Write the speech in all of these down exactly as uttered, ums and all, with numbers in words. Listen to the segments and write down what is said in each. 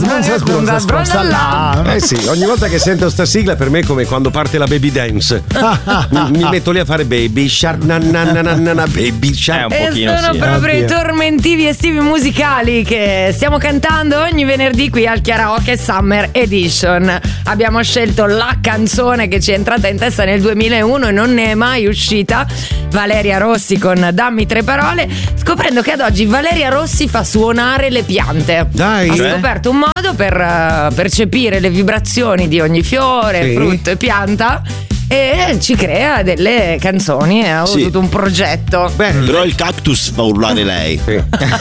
non si ascolta, sposta là. Eh sì, ogni volta che sento sta sigla per me è come quando parte la baby dance. mi, mi metto lì a fare baby shark, na na na na na, na baby shark. Eh, un pochino e sono sì. proprio eh. i tormentivi estivi musicali che stiamo cantando ogni venerdì qui al Karaoke Summer Edition. Abbiamo scelto la canzone che ci è entrata in testa nel duemilauno e non ne è mai uscita, Valeria Rossi con Dammi tre parole, scoprendo che ad oggi Valeria Rossi fa suonare le piante. Dai. Ha Cioè? scoperto un modo per uh, percepire le vibrazioni di ogni fiore, Sì. frutto e pianta e ci crea delle canzoni. Ha Sì. avuto un progetto. Bello. Però il cactus fa urlare lei. Sì.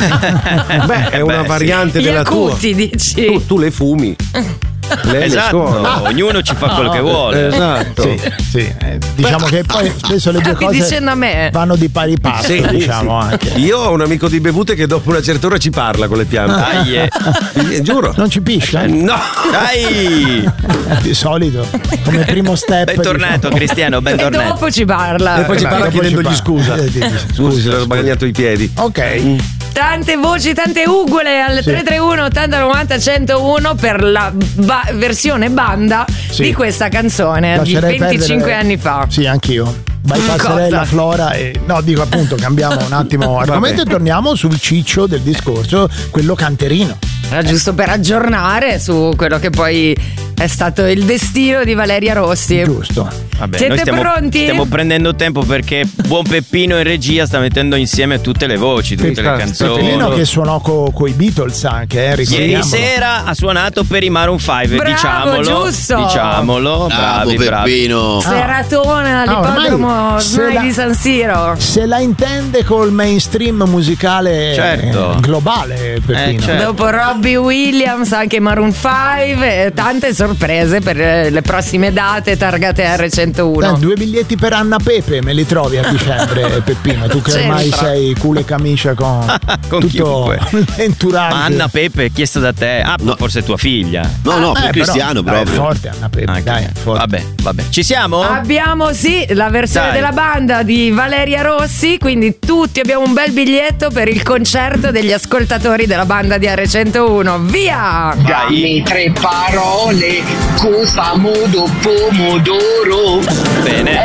Beh, è una Beh, variante Gli della tua. acuti, dici? Tu, tu le fumi. Lei le Esatto, suona. ognuno ci fa quello che vuole. Esatto. Sì, sì, eh, diciamo che poi spesso le due Stavi cose dicendo a me. vanno di pari passo, Sì, diciamo sì. anche. Io ho un amico di bevute che dopo una certa ora ci parla con le piante. Dai, eh. Eh, Giuro. Non ci piscia? No. Dai! Di solito, come primo step. Bentornato diciamo. Cristiano, E bentornato. dopo ci parla. E poi ci Beh, parla dopo chiedendogli ci parla. scusa. Eh, dici, Scusi, se scusa, l'ho bagnato i piedi. Ok. Tante voci, tante ugole al Sì. tre tre uno ottanta novanta centouno per la ba- versione banda Sì. di questa canzone Lascerei di venticinque perdere- anni fa. Sì, anch'io. Bypasserei Cosa? la flora e no, dico appunto, cambiamo un attimo argomento e torniamo sul ciccio del discorso, quello canterino. Era giusto per aggiornare su quello che poi è stato il destino di Valeria Rossi. Giusto. Vabbè, Siete noi stiamo, pronti? stiamo prendendo tempo perché buon Peppino in regia sta mettendo insieme tutte le voci, tutte Sì, le sta- canzoni. Peppino che suonò con i Beatles anche, eh, Ieri ricordiamolo. sera ha suonato per i Maroon cinque, Bravo, diciamolo. giusto. Diciamolo, bravi, Bravo bravi. Peppino. Seratona all'ippodromo ormai se Smile la- di San Siro. Se la intende col mainstream musicale Certo. eh, globale, Peppino. Eh, certo. Dopo Robbie Williams anche Maroon cinque e tante sorprese per eh, le prossime date targate R centouno. Eh, due biglietti per Anna Pepe me li trovi a dicembre, Peppino. Tu che C'entra. ormai sei culo e camicia con, Con tutto chiunque. l'entourage. Ma Anna Pepe è chiesto da te. Ah, No. forse tua figlia. No, no, Eh, per però, Cristiano dai, proprio. forte Anna Pepe, Anche. dai, forte. Vabbè, vabbè. Ci siamo? Abbiamo sì la versione Dai. della banda di Valeria Rossi, quindi tutti abbiamo un bel biglietto per il concerto degli ascoltatori della banda di R centouno. Via! Dammi tre parole, cosa modo pomodoro. Bene.